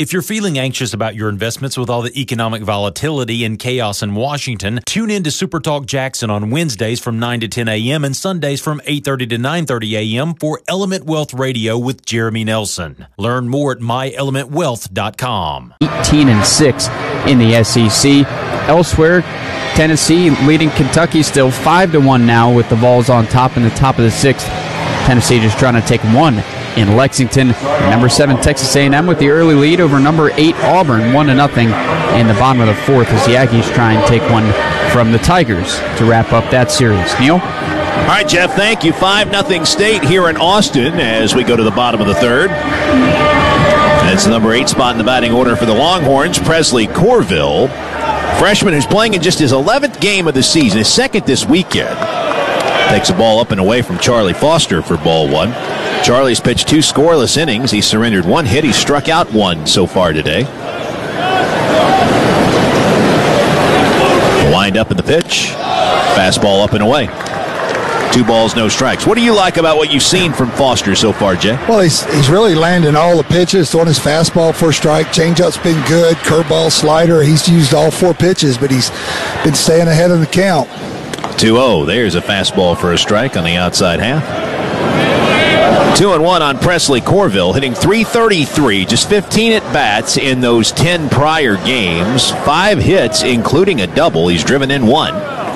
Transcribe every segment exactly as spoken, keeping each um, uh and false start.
If you're feeling anxious about your investments with all the economic volatility and chaos in Washington, tune in to Super Talk Jackson on Wednesdays from nine to ten a.m. and Sundays from eight thirty to nine thirty a.m. for Element Wealth Radio with Jeremy Nelson. Learn more at my element wealth dot com. eighteen and six in the S E C. Elsewhere, Tennessee leading Kentucky still five to one now with the Vols on top in the top of the sixth. Tennessee just trying to take one in Lexington. Number seven Texas A and M with the early lead over number eight Auburn, one to nothing in the bottom of the fourth as the Aggies try and take one from the Tigers to wrap up that series. Neil? All right, Jeff, thank you. five nothing State here in Austin as we go to the bottom of the third. That's the number eight spot in the batting order for the Longhorns, Presley Corville. Freshman who's playing in just his eleventh game of the season, his second this weekend. Takes a ball up and away from Charlie Foster for ball one. Charlie's pitched two scoreless innings. He surrendered one hit. He struck out one so far today. Wind up in the pitch. Fastball up and away. Two balls, no strikes. What do you like about what you've seen from Foster so far, Jay? Well, he's he's really landing all the pitches, throwing his fastball for a strike. Changeup's been good. Curveball, slider. He's used all four pitches, but he's been staying ahead of the count. two oh. There's a fastball for a strike on the outside half. Two and one on Presley Corville, hitting three thirty-three, just fifteen at-bats in those ten prior games. Five hits, including a double. He's driven in one.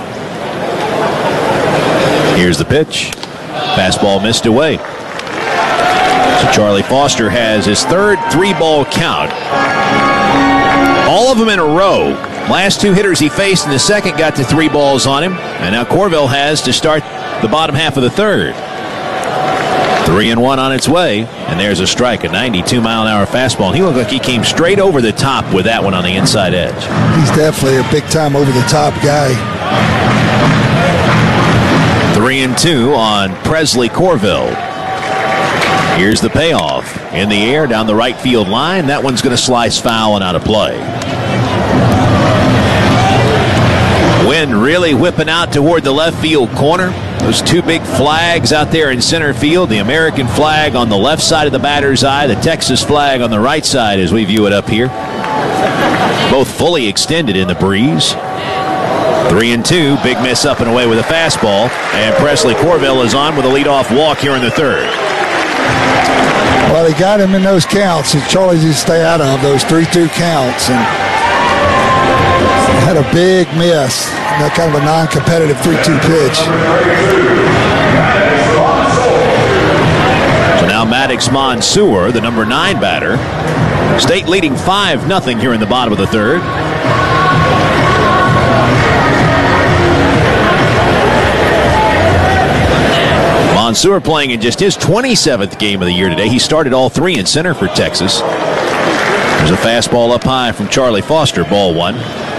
Here's the pitch. Fastball missed away. So Charlie Foster has his third three-ball count. All of them in a row. Last two hitters he faced in the second got to three balls on him. And now Corville has to start the bottom half of the third. Three and one on its way. And there's a strike, a ninety-two mile an hour fastball. And he looked like he came straight over the top with that one on the inside edge. He's definitely a big-time over-the-top guy. Three and two on Presley Corville. Here's the payoff. In the air down the right field line. That one's going to slice foul and out of play. Wind really whipping out toward the left field corner. Those two big flags out there in center field. The American flag on the left side of the batter's eye. The Texas flag on the right side as we view it up here. Both fully extended in the breeze. Three and two. Big miss up and away with a fastball. And Presley Corville is on with a leadoff walk here in the third. Well, they got him in those counts. And Charlie just stay out of those three two counts. And had a big miss. That kind of a non-competitive three two pitch. So now Maddox Monsoor, the number nine batter. State leading five nothing here in the bottom of the third. Monsoor playing in just his twenty-seventh game of the year today. He started all three in center for Texas. There's a fastball up high from Charlie Foster, ball one.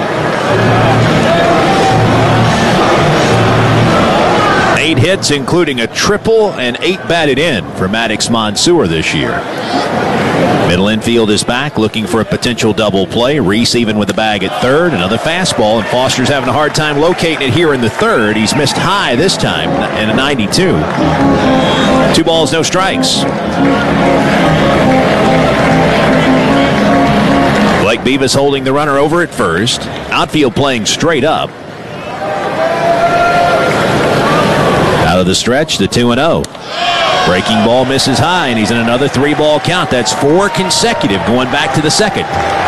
Eight hits, including a triple, and eight batted in for Maddox Monsoor this year. Middle infield is back, looking for a potential double play. Reese even with the bag at third. Another fastball, and Foster's having a hard time locating it here in the third. He's missed high this time in a ninety-two. Two balls, no strikes. Blake Beavis holding the runner over at first. Outfield playing straight up. Out of the stretch, the two and oh. Breaking ball misses high, and he's in another three-ball count. That's four consecutive going back to the second.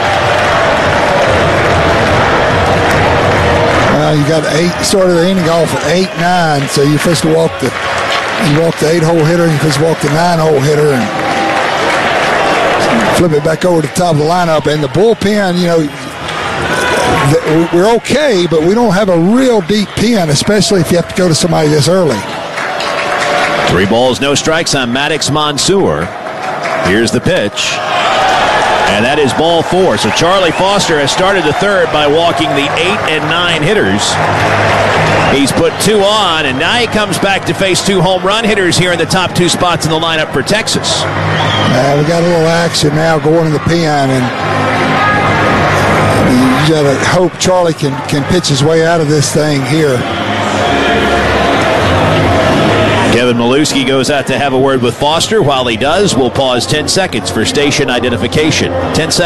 Uh, you got eight, started the inning off at eight nine, so you're supposed to walk the you walk the eight-hole hitter, and you're supposed to walk the nine-hole hitter, and flip it back over to the top of the lineup. And the bullpen, you know, we're okay, but we don't have a real deep pen, especially if you have to go to somebody this early. Three balls, no strikes on Maddox Monsoor. Here's the pitch. And that is ball four. So Charlie Foster has started the third by walking the eight and nine hitters. He's put two on, and now he comes back to face two home run hitters here in the top two spots in the lineup for Texas. Uh, we got a little action now going in the pen, and you got to hope Charlie can, can pitch his way out of this thing here. Kevin Milewski goes out to have a word with Foster. While he does, we'll pause ten seconds for station identification. ten seconds.